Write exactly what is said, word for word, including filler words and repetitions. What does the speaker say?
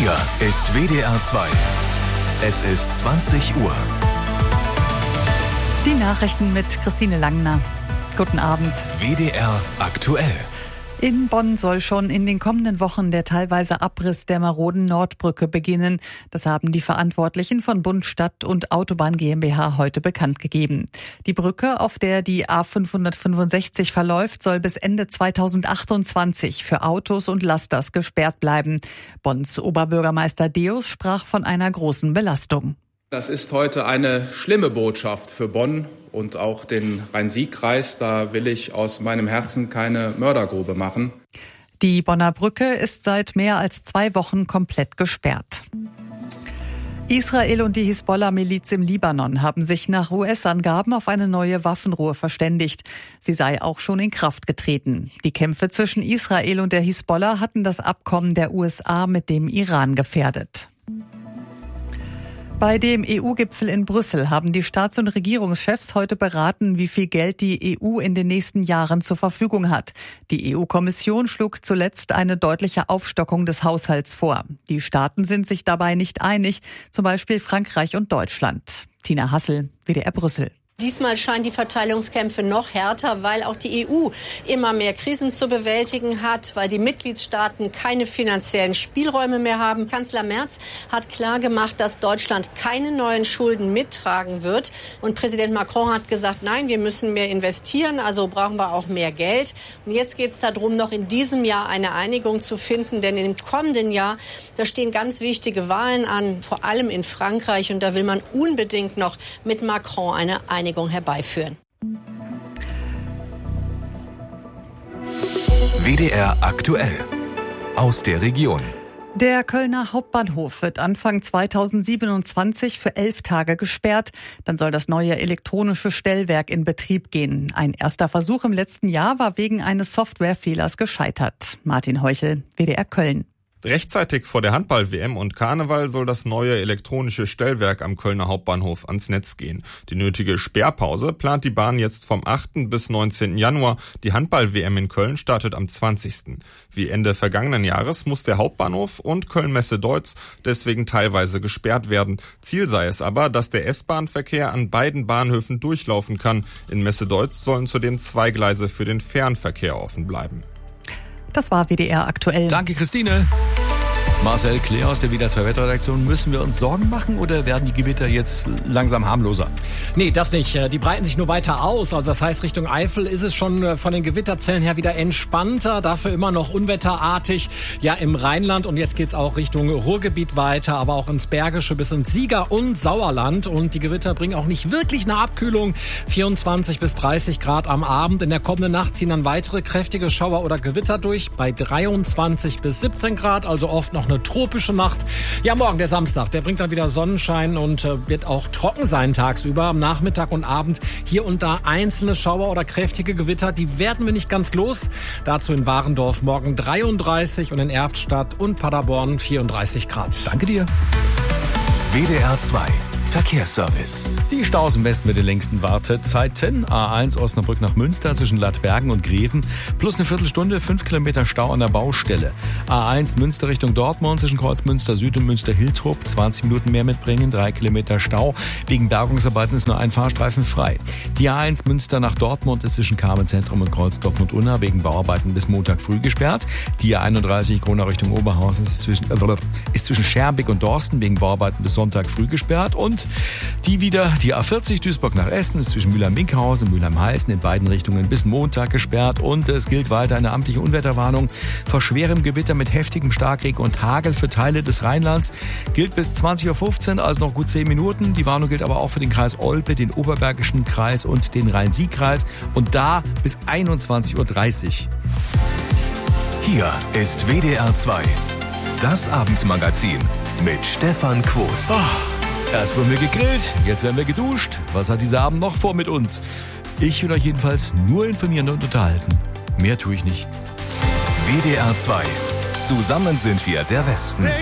Hier ist W D R zwei. Es ist zwanzig Uhr. Die Nachrichten mit Christine Langner. Guten Abend. W D R aktuell. In Bonn soll schon in den kommenden Wochen der teilweise Abriss der maroden Nordbrücke beginnen. Das haben die Verantwortlichen von Bund, Stadt und Autobahn GmbH heute bekannt gegeben. Die Brücke, auf der die A fünfhundertfünfundsechzig verläuft, soll bis Ende zweitausendachtundzwanzig für Autos und Lasters gesperrt bleiben. Bonns Oberbürgermeister Deus sprach von einer großen Belastung. Das ist heute eine schlimme Botschaft für Bonn und auch den Rhein-Sieg-Kreis. Da will ich aus meinem Herzen keine Mördergrube machen. Die Bonner Brücke ist seit mehr als zwei Wochen komplett gesperrt. Israel und die Hisbollah-Miliz im Libanon haben sich nach U S-Angaben auf eine neue Waffenruhe verständigt. Sie sei auch schon in Kraft getreten. Die Kämpfe zwischen Israel und der Hisbollah hatten das Abkommen der U S A mit dem Iran gefährdet. Bei dem E U-Gipfel in Brüssel haben die Staats- und Regierungschefs heute beraten, wie viel Geld die E U in den nächsten Jahren zur Verfügung hat. Die E U-Kommission schlug zuletzt eine deutliche Aufstockung des Haushalts vor. Die Staaten sind sich dabei nicht einig, zum Beispiel Frankreich und Deutschland. Tina Hassel, W D R Brüssel. Diesmal scheinen die Verteilungskämpfe noch härter, weil auch die E U immer mehr Krisen zu bewältigen hat, weil die Mitgliedstaaten keine finanziellen Spielräume mehr haben. Kanzler Merz hat klargemacht, dass Deutschland keine neuen Schulden mittragen wird. Und Präsident Macron hat gesagt, nein, wir müssen mehr investieren, also brauchen wir auch mehr Geld. Und jetzt geht es darum, noch in diesem Jahr eine Einigung zu finden, denn im kommenden Jahr, da stehen ganz wichtige Wahlen an, vor allem in Frankreich. Und da will man unbedingt noch mit Macron eine Einigung herbeiführen. W D R aktuell. Aus der Region. Der Kölner Hauptbahnhof wird Anfang zweitausendsiebenundzwanzig für elf Tage gesperrt. Dann soll das neue elektronische Stellwerk in Betrieb gehen. Ein erster Versuch im letzten Jahr war wegen eines Softwarefehlers gescheitert. Martin Heuchel, W D R Köln. Rechtzeitig vor der Handball-W M und Karneval soll das neue elektronische Stellwerk am Kölner Hauptbahnhof ans Netz gehen. Die nötige Sperrpause plant die Bahn jetzt vom achten bis neunzehnten Januar. Die Handball-W M in Köln startet am zwanzigsten Wie Ende vergangenen Jahres muss der Hauptbahnhof und Köln-Messe-Deutz deswegen teilweise gesperrt werden. Ziel sei es aber, dass der S-Bahn-Verkehr an beiden Bahnhöfen durchlaufen kann. In Messe-Deutz sollen zudem zwei Gleise für den Fernverkehr offen bleiben. Das war W D R aktuell. Danke, Christine. Marcel Claire aus der W D R zwei Wetterredaktion. Müssen wir uns Sorgen machen oder werden die Gewitter jetzt langsam harmloser? Nee, das nicht. Die breiten sich nur weiter aus. Also das heißt, Richtung Eifel ist es schon von den Gewitterzellen her wieder entspannter. Dafür immer noch unwetterartig. Ja, im Rheinland. Und jetzt geht's auch Richtung Ruhrgebiet weiter, aber auch ins Bergische bis ins Sieger- und Sauerland. Und die Gewitter bringen auch nicht wirklich eine Abkühlung. vierundzwanzig bis dreißig Grad am Abend. In der kommenden Nacht ziehen dann weitere kräftige Schauer oder Gewitter durch. Bei dreiundzwanzig bis siebzehn Grad. Also oft noch eine tropische Nacht. Ja, morgen der Samstag, der bringt dann wieder Sonnenschein und äh, wird auch trocken sein tagsüber. Am Nachmittag und Abend hier und da einzelne Schauer oder kräftige Gewitter, die werden wir nicht ganz los. Dazu in Warendorf morgen dreiunddreißig und in Erftstadt und Paderborn vierunddreißig Grad. Danke dir. W D R zwei Verkehrsservice. Die Staus im Westen mit den längsten Wartezeiten. A eins Osnabrück nach Münster zwischen Lattbergen und Greven. Plus eine Viertelstunde, fünf Kilometer Stau an der Baustelle. A eins Münster Richtung Dortmund zwischen Kreuzmünster Süd und Münster-Hiltrup. zwanzig Minuten mehr mitbringen, drei Kilometer Stau. Wegen Bergungsarbeiten ist nur ein Fahrstreifen frei. Die A eins Münster nach Dortmund ist zwischen Kamenzentrum und Kreuz Dortmund-Unna wegen Bauarbeiten bis Montag früh gesperrt. Die A einunddreißig Gronau Richtung Oberhausen ist zwischen, äh, ist zwischen Schermbeck und Dorsten wegen Bauarbeiten bis Sonntag früh gesperrt. Und die wieder, die A vierzig Duisburg nach Essen ist zwischen Mülheim-Winkhausen und Mülheim-Heißen in beiden Richtungen bis Montag gesperrt. Und es gilt weiter eine amtliche Unwetterwarnung vor schwerem Gewitter mit heftigem Starkregen und Hagel für Teile des Rheinlands. Gilt bis zwanzig Uhr fünfzehn, also noch gut zehn Minuten. Die Warnung gilt aber auch für den Kreis Olpe, den Oberbergischen Kreis und den Rhein-Sieg-Kreis. Und da bis einundzwanzig Uhr dreißig. Hier ist W D R zwei. Das Abendmagazin mit Stefan Quos. Oh. Erst wurden wir gegrillt, jetzt werden wir geduscht. Was hat dieser Abend noch vor mit uns? Ich will euch jedenfalls nur informieren und unterhalten. Mehr tue ich nicht. W D R zwei. Zusammen sind wir der Westen.